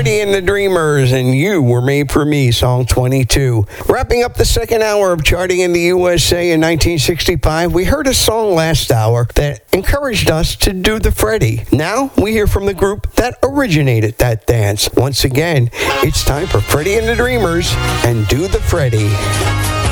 Freddie and the Dreamers, and You Were Made for Me, song 22. Wrapping up the second hour of charting in the USA in 1965, we heard a song last hour that encouraged us to do the Freddie. Now we hear from the group that originated that dance. Once again, it's time for Freddie and the Dreamers and Do the Freddie.